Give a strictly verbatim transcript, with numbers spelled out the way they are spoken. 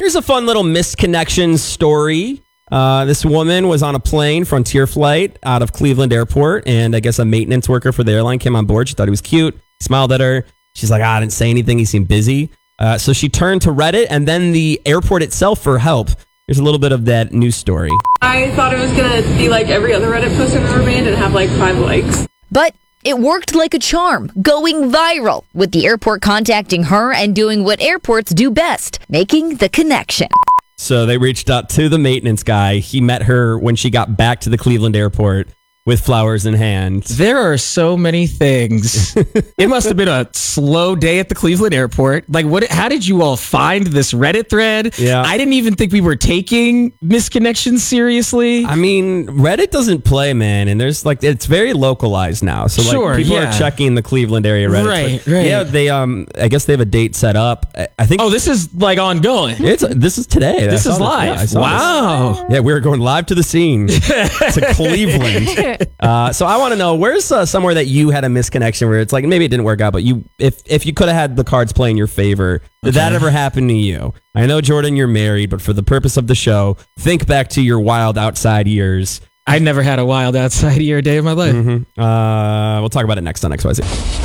Here's a fun little misconnection story. Uh, this woman was on a plane, Frontier flight, out of Cleveland Airport, and I guess a maintenance worker for the airline came on board. She thought he was cute. He smiled at her. She's like, ah, I didn't say anything. He seemed busy. Uh, so she turned to Reddit and then the airport itself for help. Here's a little bit of that news story. I thought it was going to be like every other Reddit post I've ever made and have like five likes. But it worked like a charm, going viral, with the airport contacting her and doing what airports do best, making the connection. So they reached out to the maintenance guy. He met her when she got back to the Cleveland airport with flowers in hand. There are so many things. It must have been a slow day at the Cleveland airport. Like, what? How did you all find this Reddit thread? Yeah. I didn't even think we were taking misconnections seriously. I mean, Reddit doesn't play, man, and there's like it's very localized now. So like Sure, people yeah. are checking the Cleveland area Reddit. Right, But, right. Yeah, they um, I guess they have a date set up. I- I think. Oh, this is like ongoing. It's this is today. This I is saw live. Yeah, I saw Wow. this. Yeah, we're going live to the scene to Cleveland. Uh, so I want to know where's uh, somewhere that you had a misconnection where it's like maybe it didn't work out, but you if if you could have had the cards play in your favor, did that ever happen to you? I know, Jordan, you're married, but for the purpose of the show, think back to your wild outside years. I never had a wild outside year day of my life. Mm-hmm. Uh, we'll talk about it next on X Y Z.